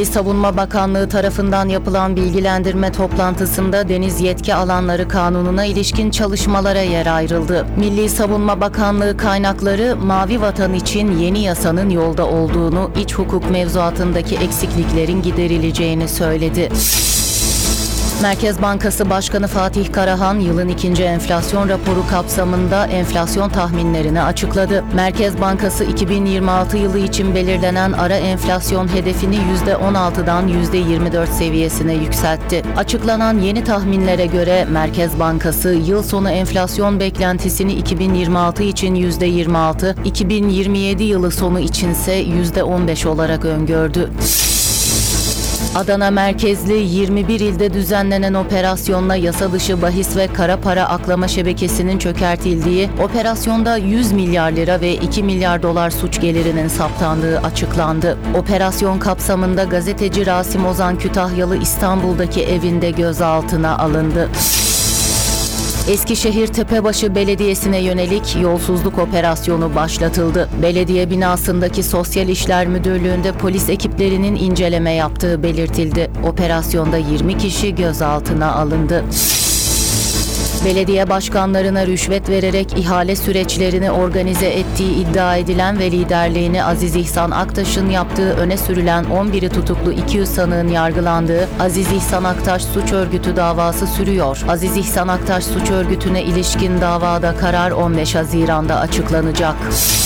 Milli Savunma Bakanlığı tarafından yapılan bilgilendirme toplantısında Deniz Yetki Alanları Kanunu'na ilişkin çalışmalara yer ayrıldı. Milli Savunma Bakanlığı kaynakları Mavi Vatan için yeni yasanın yolda olduğunu, iç hukuk mevzuatındaki eksikliklerin giderileceğini söyledi. Merkez Bankası Başkanı Fatih Karahan, yılın ikinci enflasyon raporu kapsamında enflasyon tahminlerini açıkladı. Merkez Bankası 2026 yılı için belirlenen ara enflasyon hedefini %16'dan %24 seviyesine yükseltti. Açıklanan yeni tahminlere göre Merkez Bankası yıl sonu enflasyon beklentisini 2026 için %26, 2027 yılı sonu içinse %15 olarak öngördü. Adana merkezli 21 ilde düzenlenen operasyonla yasa dışı bahis ve kara para aklama şebekesinin çökertildiği, operasyonda 100 milyar lira ve 2 milyar dolar suç gelirinin saptandığı açıklandı. Operasyon kapsamında gazeteci Rasim Ozan Kütahyalı İstanbul'daki evinde gözaltına alındı. Eskişehir Tepebaşı Belediyesi'ne yönelik yolsuzluk operasyonu başlatıldı. Belediye binasındaki Sosyal İşler Müdürlüğü'nde polis ekiplerinin inceleme yaptığı belirtildi. Operasyonda 20 kişi gözaltına alındı. Belediye başkanlarına rüşvet vererek ihale süreçlerini organize ettiği iddia edilen ve liderliğini Aziz İhsan Aktaş'ın yaptığı öne sürülen 11'i tutuklu 200 sanığın yargılandığı Aziz İhsan Aktaş Suç Örgütü davası sürüyor. Aziz İhsan Aktaş Suç Örgütü'ne ilişkin davada karar 15 Haziran'da açıklanacak.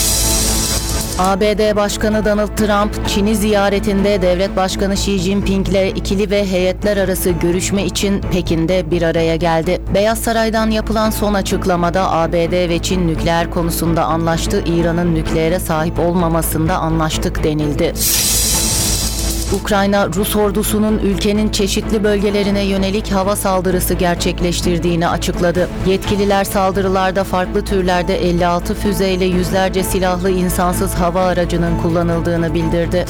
ABD Başkanı Donald Trump, Çin'i ziyaretinde Devlet Başkanı Xi Jinping'le ikili ve heyetler arası görüşme için Pekin'de bir araya geldi. Beyaz Saray'dan yapılan son açıklamada ABD ve Çin nükleer konusunda anlaştı, İran'ın nükleere sahip olmamasında anlaştık denildi. Ukrayna, Rus ordusunun ülkenin çeşitli bölgelerine yönelik hava saldırısı gerçekleştirdiğini açıkladı. Yetkililer saldırılarda farklı türlerde 56 füzeyle yüzlerce silahlı insansız hava aracının kullanıldığını bildirdi.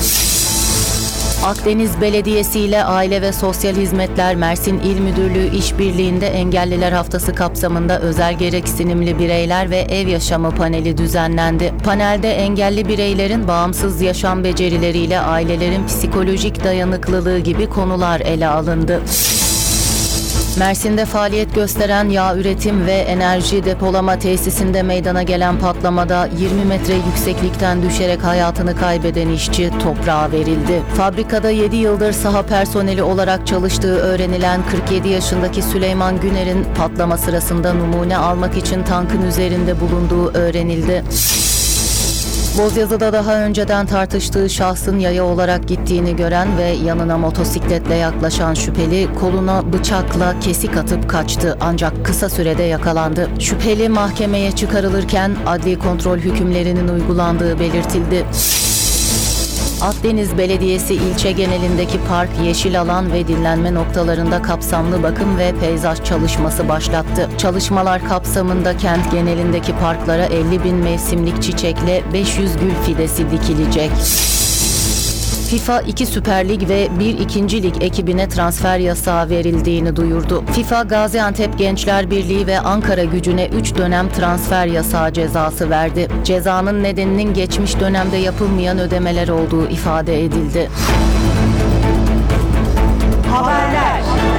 Akdeniz Belediyesi ile Aile ve Sosyal Hizmetler Mersin İl Müdürlüğü işbirliğinde Engelliler Haftası kapsamında özel gereksinimli bireyler ve ev yaşamı paneli düzenlendi. Panelde engelli bireylerin bağımsız yaşam becerileriyle ailelerin psikolojik dayanıklılığı gibi konular ele alındı. Mersin'de faaliyet gösteren yağ üretim ve enerji depolama tesisinde meydana gelen patlamada 20 metre yükseklikten düşerek hayatını kaybeden işçi toprağa verildi. Fabrikada 7 yıldır saha personeli olarak çalıştığı öğrenilen 47 yaşındaki Süleyman Güner'in patlama sırasında numune almak için tankın üzerinde bulunduğu öğrenildi. Bozyazı'da daha önceden tartıştığı şahsın yaya olarak gittiğini gören ve yanına motosikletle yaklaşan şüpheli koluna bıçakla kesik atıp kaçtı ancak kısa sürede yakalandı. Şüpheli mahkemeye çıkarılırken adli kontrol hükümlerinin uygulandığı belirtildi. Akdeniz Belediyesi ilçe genelindeki park, yeşil alan ve dinlenme noktalarında kapsamlı bakım ve peyzaj çalışması başlattı. Çalışmalar kapsamında kent genelindeki parklara 50.000 mevsimlik çiçekle 500 gül fidesi dikilecek. FIFA 2 Süper Lig ve 1 2. Lig ekibine transfer yasağı verildiğini duyurdu. FIFA, Gaziantep Gençler Birliği ve Ankara Gücü'ne 3 dönem transfer yasağı cezası verdi. Cezanın nedeninin geçmiş dönemde yapılmayan ödemeler olduğu ifade edildi. Haberler.